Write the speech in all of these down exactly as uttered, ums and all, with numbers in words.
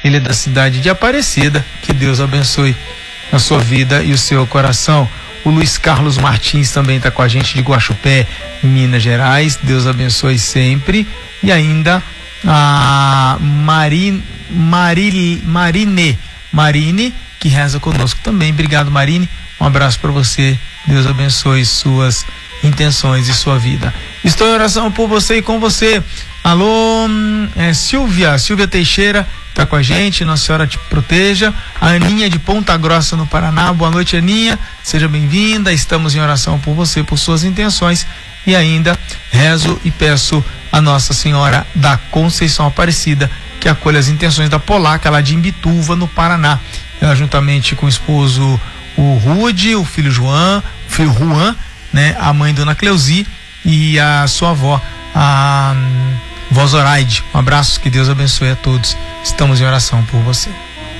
ele é da cidade de Aparecida. Que Deus abençoe a sua vida e o seu coração. O Luiz Carlos Martins também está com a gente, de Guaxupé, Minas Gerais. Deus abençoe sempre. E ainda a Marin, Maril, Marine, Marine, que reza conosco também. Obrigado, Marine. Um abraço para você. Deus abençoe suas intenções e sua vida. Estou em oração por você e com você. Alô, é, Silvia, Silvia Teixeira está com a gente. Nossa Senhora te proteja. A Aninha de Ponta Grossa, no Paraná. Boa noite, Aninha. Seja bem-vinda. Estamos em oração por você, por suas intenções. E ainda rezo e peço a Nossa Senhora da Conceição Aparecida que acolha as intenções da polaca lá de Imbituva, no Paraná. Ela, juntamente com o esposo, o Rude, o filho João, o filho Juan, né, a mãe Dona Cleusi e a sua avó, a hum, vó Zoraide. Um abraço, que Deus abençoe a todos. Estamos em oração por você.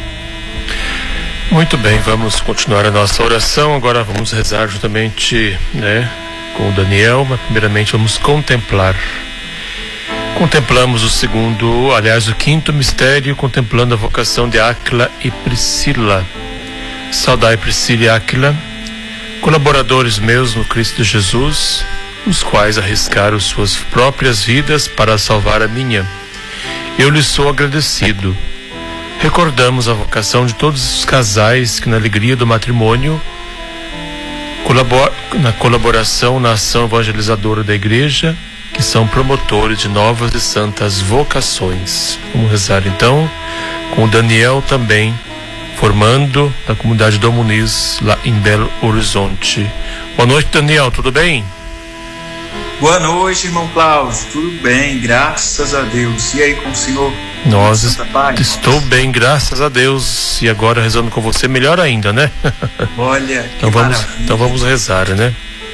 Muito bem, vamos continuar a nossa oração. Agora vamos rezar juntamente, né, com o Daniel, mas primeiramente vamos contemplar. Contemplamos o segundo, aliás, o quinto mistério, contemplando a vocação de Áquila e Priscila. Saudai Priscila e Áquila, colaboradores meus no Cristo Jesus, os quais arriscaram suas próprias vidas para salvar a minha. Eu lhes sou agradecido. Recordamos a vocação de todos os casais que, na alegria do matrimônio, colabor... na colaboração na ação evangelizadora da Igreja, que são promotores de novas e santas vocações. Vamos rezar então com o Daniel também, formando na comunidade Dom Muniz, lá em Belo Horizonte. Boa noite, Daniel, tudo bem? Boa noite, irmão Cláudio, tudo bem, graças a Deus. E aí com o senhor? Nós estou bem, graças a Deus. E agora rezando com você, melhor ainda, né? Olha, que então vamos, maravilha. então vamos rezar, né?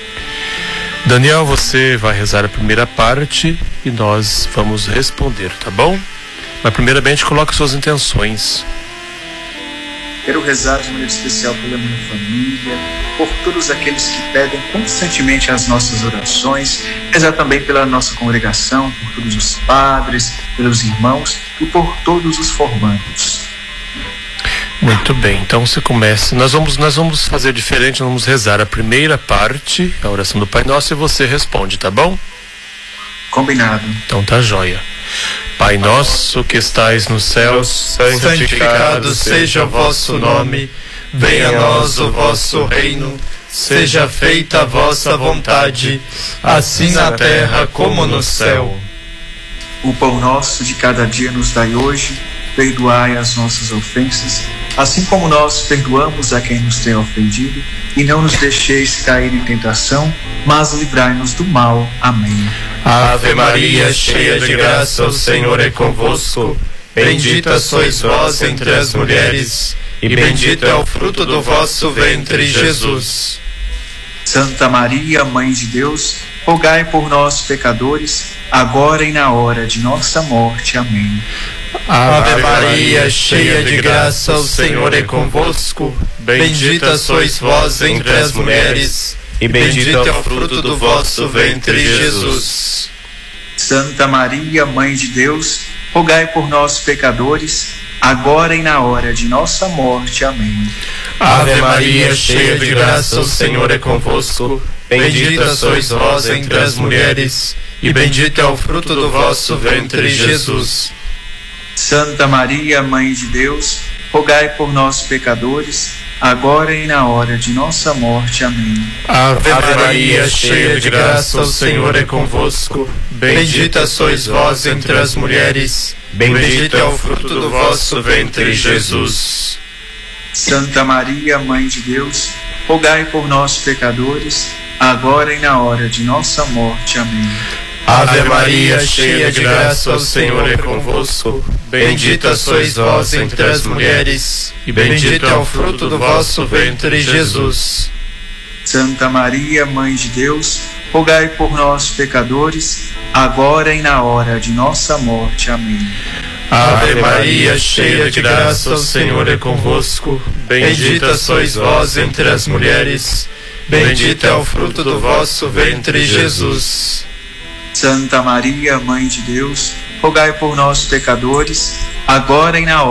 Daniel, você vai rezar a primeira parte e nós vamos responder, tá bom? Mas primeiramente coloque suas intenções. Quero rezar de maneira especial pela minha família, por todos aqueles que pedem constantemente as nossas orações, rezar também pela nossa congregação, por todos os padres, pelos irmãos e por todos os formandos. Muito bem, então você começa. Nós vamos, nós vamos fazer diferente, nós vamos rezar a primeira parte, a oração do Pai Nosso, e você responde, tá bom? Combinado. Então tá jóia. Pai nosso que estais nos céus, santificado seja o vosso nome, venha a nós o vosso reino, seja feita a vossa vontade, assim na terra como no céu. O pão nosso de cada dia nos dai hoje, perdoai as nossas ofensas, assim como nós perdoamos a quem nos tem ofendido, e não nos deixeis cair em tentação, mas livrai-nos do mal. Amém. Ave Maria, cheia de graça, o Senhor é convosco. Bendita sois vós entre as mulheres, e bendito é o fruto do vosso ventre, Jesus. Santa Maria, Mãe de Deus, rogai por nós, pecadores, agora e na hora de nossa morte. Amém. Ave Maria, cheia de graça, o Senhor é convosco. Bendita sois vós entre as mulheres, e bendito é o fruto do vosso ventre, Jesus. Santa Maria, Mãe de Deus, rogai por nós, pecadores, agora e na hora de nossa morte. Amém. Ave Maria, cheia de graça, o Senhor é convosco. Bendita sois vós entre as mulheres, e bendito é o fruto do vosso ventre, Jesus. Santa Maria, Mãe de Deus, rogai por nós, pecadores, agora e na hora de nossa morte. Amém. Ave Maria, cheia de graça, o Senhor é convosco. Bendita sois vós entre as mulheres, bendito é o fruto do vosso ventre, Jesus. Santa Maria, Mãe de Deus, rogai por nós, pecadores, agora e na hora de nossa morte. Amém. Ave Maria, cheia de graça, o Senhor é convosco. Bendita sois vós entre as mulheres, e bendito é o fruto do vosso ventre, Jesus. Santa Maria, Mãe de Deus, rogai por nós, pecadores, agora e na hora de nossa morte. Amém. Ave Maria, cheia de graça, o Senhor é convosco. Bendita sois vós entre as mulheres, bendito é o fruto do vosso ventre, Jesus. Santa Maria, Mãe de Deus, rogai por nós, pecadores, agora e na hora